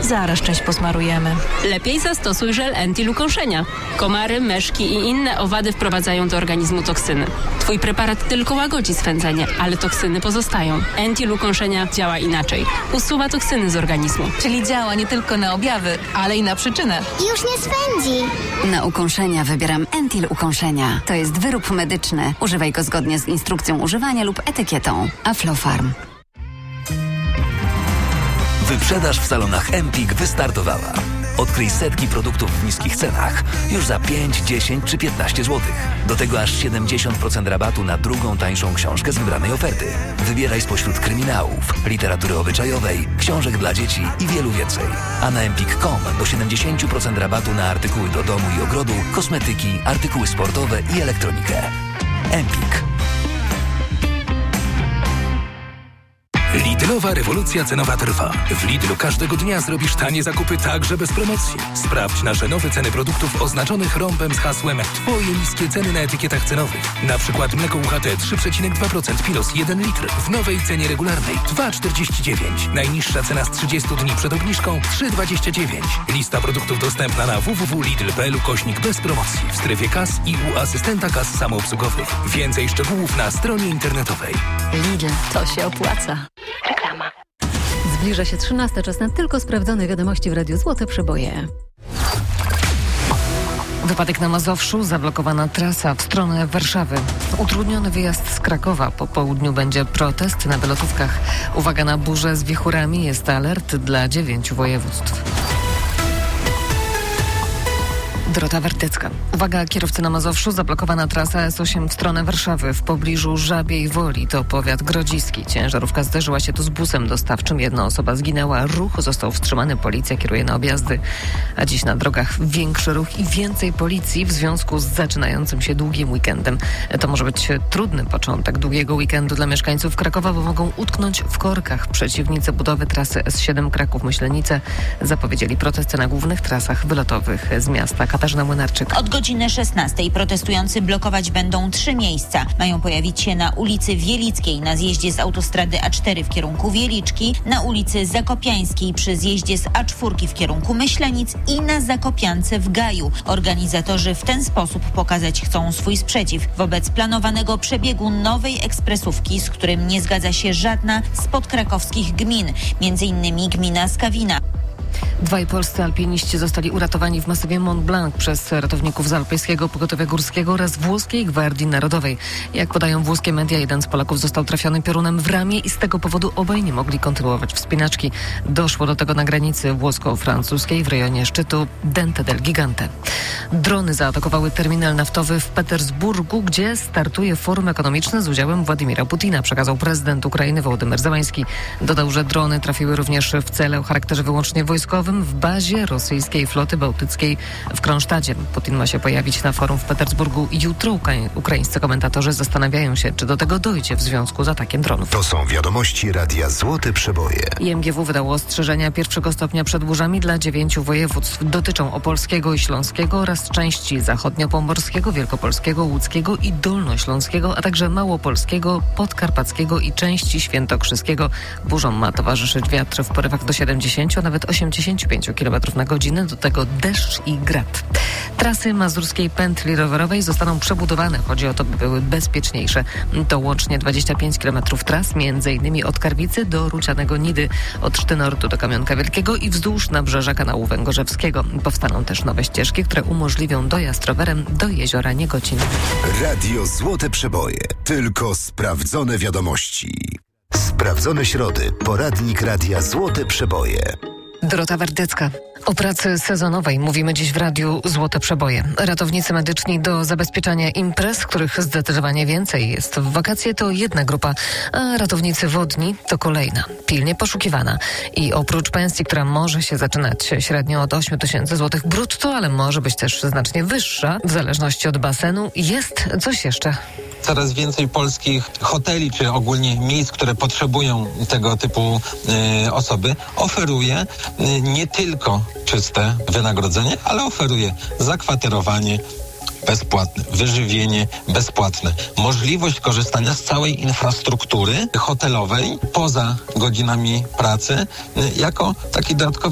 Zaraz część posmarujemy. Lepiej zastosuj żel Entil ukąszenia. Komary, myszki i inne owady wprowadzają do organizmu toksyny. Twój preparat tylko łagodzi swędzenie, ale toksyny pozostają. Entil ukąszenia działa inaczej. Usuwa toksyny z organizmu. Czyli działa nie tylko na objawy, ale i na przyczynę. Już nie swędzi. Na ukąszenia wybieram Entil ukąszenia. To jest wyrób medyczny. Używaj go zgodnie z instrukcją używania lub etykietą. Aflofarm. Wyprzedaż w salonach Empik wystartowała. Odkryj setki produktów w niskich cenach już za 5, 10 czy 15 zł. Do tego aż 70% rabatu na drugą tańszą książkę z wybranej oferty. Wybieraj spośród kryminałów, literatury obyczajowej, książek dla dzieci i wielu więcej. A na empik.com do 70% rabatu na artykuły do domu i ogrodu, kosmetyki, artykuły sportowe i elektronikę. Empik. Lidlowa rewolucja cenowa trwa. W Lidlu każdego dnia zrobisz tanie zakupy także bez promocji. Sprawdź nasze nowe ceny produktów oznaczonych rąbem z hasłem Twoje niskie ceny na etykietach cenowych. Na przykład mleko UHT 3,2% Pilos 1 litr w nowej cenie regularnej 2,49. Najniższa cena z 30 dni przed obniżką 3,29. Lista produktów dostępna na www.lidl.pl / bez promocji w strefie kas i u asystenta kas samoobsługowych. Więcej szczegółów na stronie internetowej. Lidl, to się opłaca. Reklama. Zbliża się 13, czas na tylko sprawdzone wiadomości w Radiu Złote Przeboje. Wypadek na Mazowszu, zablokowana trasa w stronę Warszawy. Utrudniony wyjazd z Krakowa. Po południu będzie protest na wylotówkach. Uwaga na burzę z wichurami, jest alert dla 9 województw. Dorota Wertycka. Uwaga, kierowcy na Mazowszu, zablokowana trasa S8 w stronę Warszawy w pobliżu Żabiej Woli, to powiat grodziski. Ciężarówka zderzyła się tu z busem dostawczym. Jedna osoba zginęła, ruch został wstrzymany, policja kieruje na objazdy. A dziś na drogach większy ruch i więcej policji w związku z zaczynającym się długim weekendem. To może być trudny początek długiego weekendu dla mieszkańców Krakowa, bo mogą utknąć w korkach. Przeciwnicy budowy trasy S7 Kraków-Myślenice zapowiedzieli protesty na głównych trasach wylotowych z miasta. Katarzyna Młynarczyk. Od godziny 16 protestujący blokować będą 3 miejsca. Mają pojawić się na ulicy Wielickiej, na zjeździe z autostrady A4 w kierunku Wieliczki, na ulicy Zakopiańskiej przy zjeździe z A4 w kierunku Myślenic i na Zakopiance w Gaju. Organizatorzy w ten sposób pokazać chcą swój sprzeciw wobec planowanego przebiegu nowej ekspresówki, z którym nie zgadza się żadna z podkrakowskich gmin, m.in. gmina Skawina. 2 polscy alpiniści zostali uratowani w masywie Mont Blanc przez ratowników z Alpejskiego Pogotowia Górskiego oraz Włoskiej Gwardii Narodowej. Jak podają włoskie media, jeden z Polaków został trafiony piorunem w ramię i z tego powodu obaj nie mogli kontynuować wspinaczki. Doszło do tego na granicy włosko-francuskiej w rejonie szczytu Dente del Gigante. Drony zaatakowały terminal naftowy w Petersburgu, gdzie startuje forum ekonomiczne z udziałem Władimira Putina, przekazał prezydent Ukrainy Wołodymyr Zełański. Dodał, że drony trafiły również w cele o charakterze wyłącznie wojskowym w bazie rosyjskiej floty bałtyckiej w Kronsztadzie. Putin ma się pojawić na forum w Petersburgu jutro. Ukraińscy komentatorzy zastanawiają się, czy do tego dojdzie w związku z atakiem dronów. To są wiadomości Radia Złote Przeboje. IMGW wydało ostrzeżenia pierwszego stopnia przed burzami dla 9 województw. Dotyczą Opolskiego i Śląskiego oraz części zachodniopomorskiego, wielkopolskiego, łódzkiego i dolnośląskiego, a także małopolskiego, podkarpackiego i części świętokrzyskiego. Burzom ma towarzyszyć wiatr w porywach do 70, a nawet 85 km na godzinę, do tego deszcz i grad. Trasy mazurskiej pętli rowerowej zostaną przebudowane. Chodzi o to, by były bezpieczniejsze. To łącznie 25 km tras, m.in. od Karwicy do Rucianego Nidy, od Sztynortu do Kamionka Wielkiego i wzdłuż nabrzeża kanału Węgorzewskiego. Powstaną też nowe ścieżki, które umożliwią dojazd rowerem do jeziora Niegocin. Radio Złote Przeboje. Tylko sprawdzone wiadomości. Sprawdzone środy. Poradnik Radia Złote Przeboje. Dorota Werdycka. O pracy sezonowej mówimy dziś w Radiu Złote Przeboje. Ratownicy medyczni do zabezpieczania imprez, których zdecydowanie więcej jest w wakacje, to jedna grupa, a ratownicy wodni to kolejna, pilnie poszukiwana. I oprócz pensji, która może się zaczynać średnio od 8 000 złotych brutto, ale może być też znacznie wyższa, w zależności od basenu, jest coś jeszcze. Coraz więcej polskich hoteli, czy ogólnie miejsc, które potrzebują tego typu osoby, oferuje nie tylko czyste wynagrodzenie, ale oferuje zakwaterowanie bezpłatne, wyżywienie bezpłatne, możliwość korzystania z całej infrastruktury hotelowej poza godzinami pracy jako taki dodatkowy